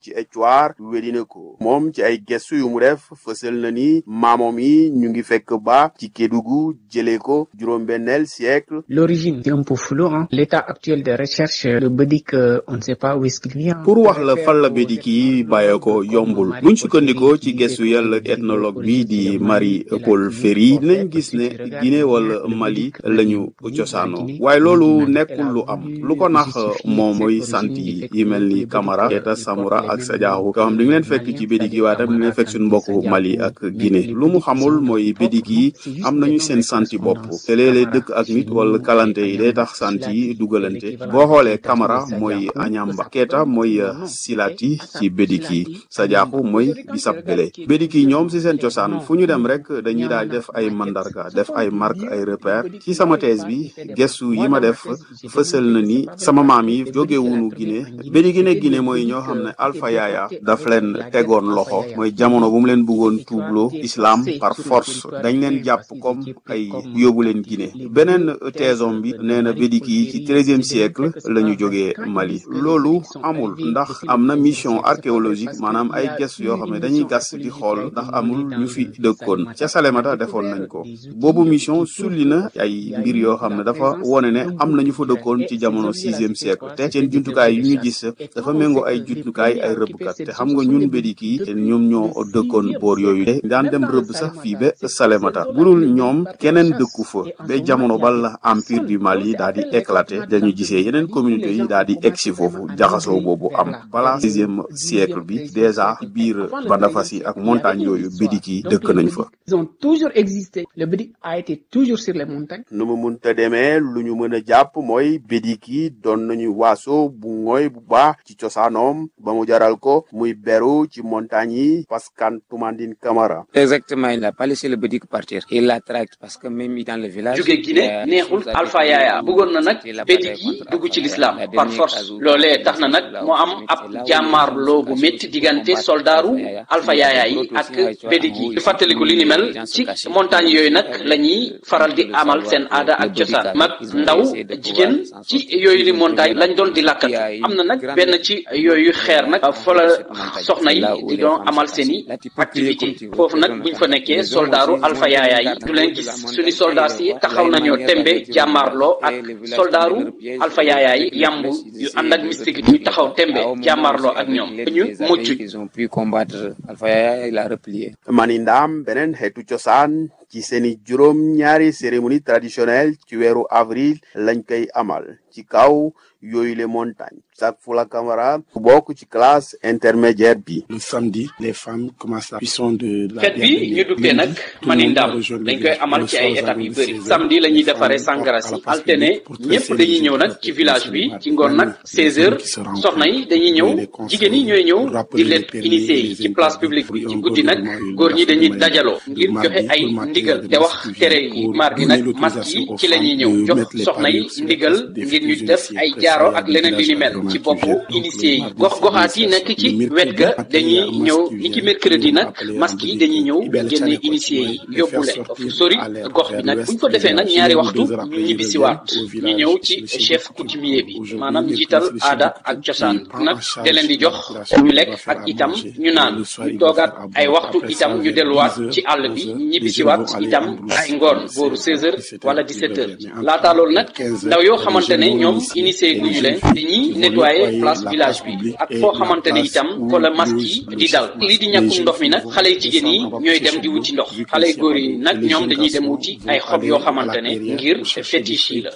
ci Éthiouar weddi na ko moom ci ay gëstu yu mu def fësal na ni maamoom yi ñu ngi fekk ba ci Kédougou jëlee ko juróom-benneel siècle. L'origine est un peu floue, hein. L'état actuel de recherche de Bédik, on ne sait pas où est-ce qu'il vient. pour wax la fan la Bédik yi bàyyee ko yombul buñ sukkandikoo ci gëstu yàlla ethnologue bi di Marie-Paul Ferry dinañ gis ne Guinée wala Mali lañu cosaanoo waaye loolu nekkul lu am lu ko nax moom mooy sant yi mel ni Camara Keita Samoura ak Sadiakhou yoo xam di nga leen fekk ci Bédik yi waaye tam di nga leen fekk suñu mbokku Mali ak Guinée lu mu xamul mooy Bédik yi am nañu seen santi bopp te léeg-léeg dëkk ak nit wala kalante yi day tax sant yi dugalante boo xoolee Camara mooy Añamba Keita mooy Silati ci Bédik yi Sadiakhou mooy Bissap Bélé Bédik yi ñoom ci seen cosaan fu ñu dem rek dañuy daal def ay mandarga def ay marque ay repère ci sama thèse bi gëstu yi ma def fësal na ni sama maam yi jóge wunu Guinée Bédik yi ne Guinée mooy ñoo xam ne Alpha Yaya daf leen tegoon loxo mooy jamono bu mu leen bëggoon tuubloo islam par force dañ leen jàpp comme ay yóbbu leen Guinée beneen thèsom bi nee na Bédik yi ci 13e siècle la ñu jógee Mali loolu amul ndax am na mission archéologique maanaam ay gëstu yoo xam ne dañuy gas di xool ndax amul ñu fi dëkkoon ca Salémata defoon nañ ko boobu mission sulli na ay mbir yoo xam ne dafa wone ne am nañu fa dëkkoon ci jamono 6e siècle te seen jumtukaay yu ñu gis dafa méngoo ay jumtukaay ay rëbbkat te xam nga ñun Bédik yi te ñoom ñoo dëkkoon boor yooyu te daan dem rëbb sax fii ba Salémata budul ñoom keneen dëkku fa ba jamono bala empire du Mali daal di éclaté dañu gisee yeneen communauté yi daal di egsi foofu jaxasoo boobu am balaa 6e siècle bi déjà biir Bandafassi ak montagne yooyu Bédik yi dëkk nañ fa. Ils ont toujours existé. Le Bédik a été toujours sur les montagnes. nu mu munta demee lu ñu mën a jàpp mooy Bédik yi doon nañu waaso bu ngooy bu baax ci cosaanoom ba mu jaral ko muy beru ci montagne yi Pascal Toumandine Camara. Exactement, il n'a pas laissé le Bédik partir. Il l'a traqué parce que même dans le village. jóge Guinée neexul Alpha Yaya bëggoon na nag Bédik yi dugg ci l'islam par force loolee tax na nag mu am ab jàmmaarloo bu métti diggante soldaaru Alpha Yaya yi ak Bédik yi di fàttaliku li ni mel ci montagne yooyu nag la ñuy faral di amal seen aada ak cosaan mag ndaw jigéen ci yooyu li montagne lañ doon di làkkat am na nag benn ci yooyu xeer nag fa la soxna yi di doon amal seeni activité foofu nag buñ fa nekkee soldaaru Alpha Yaya yi du leen gis suñu soldat si taxaw nañoo tembe jàmmaarloo ak soldaaru Alpha Yaya yi yamb yu ànd ak mystique ñu taxaw tembe jàmmaarloo ak ñoom ñu mucc. Ils ont pu combattre Alpha Yaya, il a replié. Manindaam beneen xeetu cosaan ci seeni juróom ñaari cérémonie traditionnelle ci weeru avril lañ koy amal ci kaw yooyu les montagnes Sac Fula Camara bokk ci classe intermédiaire bi. Le samedi les femmes commencent la cuisson de la fête bi ñu duppee nag Manindaam dañ koy amal ci ay étapes yu bëri samedi la ñuy defaree sangara si altene ñëpp dañuy ñëw nag ci village bi ci ngoon nag 16h soxna yi dañuy ñëw jigéen yi ñooy ñëw di leen initié yi ci place publique bi ci guddi nag góor ñi dañuy dajaloo ngir joxe ay ndigal te wax tere yi mardi nag masque yi ci la ñuy ñëw jox soxna yi ndigal ngir ñu def ay jaaro ak leneen li ni mel ci boppu initié yi gox-goxaat yi nekk ci wet ga dañuy ñëw ni ki mercredi nag masque yi dañuy ñëw génne initié yi yóbbu leen fu sori gox bi nag buñ ko defee nag ñaari waxtu ñu ñibbisiwaat ñu ñëw ci chef coutumier bi maanaam njiital aada ak cosaan nag da leen di jox ñu lekk ak itam ñu naan ñu toogaat ay waxtu itam ñu delluwaat ci àll bi ñibbisiwaat itam ay ngoon booru 16h wala 17h laata loolu nag ndaw yoo xamante ne ñoom initié guñu leen dañuy nettoyer place village bi ak foo xamante ne itam ko la masque yi di dal lii di ñàkkum ndox mi nag xale yu jigéen yi ñooy dem di wuti ndox xale yu góor yi nag ñoom dañuy dem wuti ay xob yoo xamante ne ngir fétiche yi la.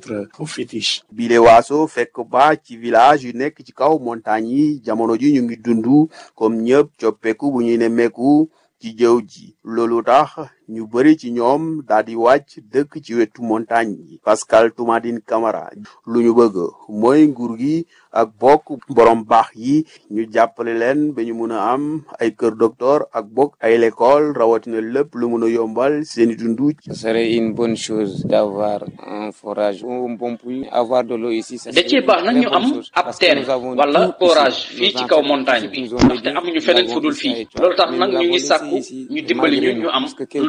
bile waaso fekk ba ci village yu nekk ci kaw montagne yi jamono ji ñu ngi dundu comme ñëpp coppeeku bu ñuy nemmeeku ci jëw ji loolu tax ñu bari ci ñoom daal di wàcc dëkk ci wetu montagne yi Pascal Toumandine Camara lu ñu bëgg mooy nguur gi ak bokk borom baax yi ñu jàppale leen ba ñu mun a am ay kër docteur ak bokk ay l'école rawatina lépp lu mun a yombal seeni dundu. Ce serait une bonne chose d'avoir un forage ou un bon puits, avoir de l'eau ici. da cee baax nag ñu am ab teen wala forage fii ci kaw montagne bi ndaxte amuñu feneen fudul fii loolu tax nag ñu ngi sàkku ñu dimbali ñu am ndox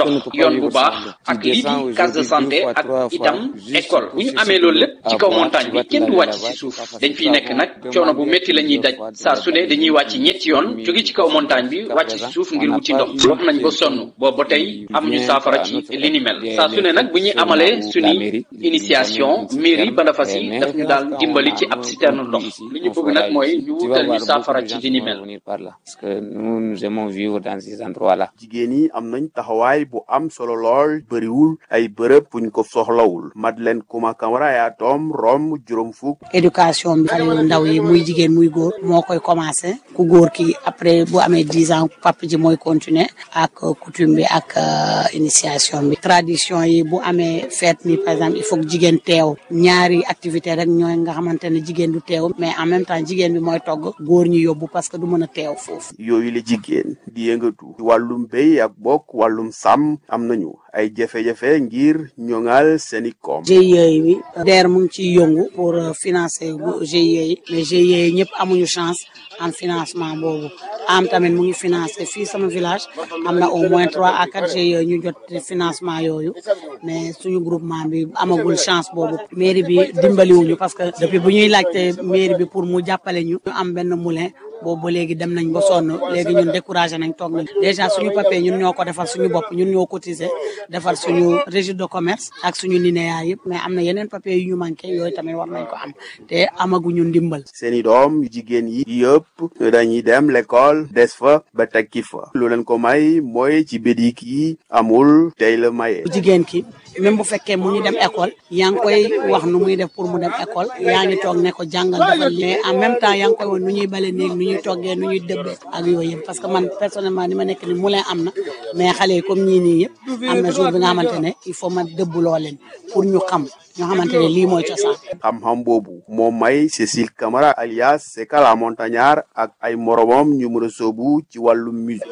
ndox yoon bu baax ak lii di case de santé ak itam école bu ñu amee loolu lépp ci kaw montagne bi kenn du wàcc ci suuf dañ fiy nekk nag coono bu métti la ñuy daj saa su ne dañuy wàcc ñetti yoon jóge ci kaw montagne bi wàcc ci suuf ngir wuti ndox wax nañ ba sonn boobu ba tey amuñu saafara ci li ni mel saa su ne nag bu ñuy amalee suñu initiation mairie Bandafassi daf ñu daal dimbali ci ab citerne ndox li ñu bëgg nag mooy ñu wutal ñu saafara ci li ni mel. Parce que nous aimons vivre dans ces endroits-là. jigéen yi am nañ taxawaay bu am solo lool bëriwul ay bërëb buñ ko soxlawul Madeleine Kouma Camara yaa doom rom juróom fukk. éducation bi xale yu ndaw yi muy jigéen muy góor moo koy commencé ku góor ki après bu amee 10 ans papa ji mooy continuer ak coutume bi ak initiation bi tradition yi bu amee fête ni par exemple il faut que jigéen teew ñaari activité rek ñooy nga xamante ne jigéen du teew mais en même temps jigéen bi mooy togg góor ñi yóbbu parce que du mën a teew foofu. yooyu la jigéen di yëngatu ci wàllum béy ak bokk wàllum sàmm am nañu ay jafe-jafe ngir ñoŋal seeni koom. GIE bi DER mu ngi ciy yëngu pour financer GIE yi mais GIE yi ñëpp amuñu chance am financement boobu am tamit mu ngi financer fii sama village am na au moins 3 à 4 GIE ñu jot financement yooyu mais suñu groupement bi amagul chance boobu mairie bi dimbaliwuñu parce que depuis bu ñuy laajte mairie bi pour mu jàppale ñu am benn moulin boobu ba léegi dem nañ ba sonn léegi ñun découragé nañ toog nañ déjà suñu papier ñun ñoo ko defal suñu bopp ñun ñoo cotiser defal suñu registre de commerce ak suñu NINEA yëpp mais am na yeneen papier yu ñu manqué yooyu tamit war nañ ko am te amaguñu ndimbal. seeni doom yu jigéen yi yëpp dañuy dem l'école des fa ba tekki fa lu leen ko may mooy ci bédik yi amul tey la maye. jigéen ki même bu fekkee mu ngi dem école yaa ngi koy wax nu muy def pour mu dem école yaa ngi toog ne ko jàngal defal mais en même temps yaa ngi koy wax nu ñuy bale néeg nu ñuy toggee nu ñuy dëbbee ak yooyu yëpp parce que man personnellement ni ma nekk ni moulin am na mais xale yi comme ñii nii yëpp am na jour bi nga xamante ne il faut ma dëbbuloo leen pour ñu xam ñoo xamante ne lii mooy cosaan. xam-xam boobu moo may Cécile Camara alias Seka la montagnard ak ay moromam ñu mën a soobu ci wàllu musique.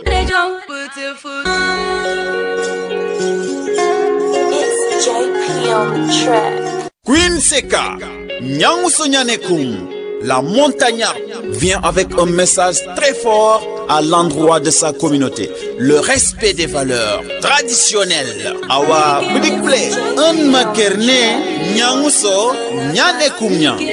Queen Seka, Nyanguso Nyanekum, la montagnarde vient avec un message très fort à l'endroit de sa communauté. Le respect des valeurs traditionnelles. Awa Bidikple, un makerne, Nyanguso Nyanekum.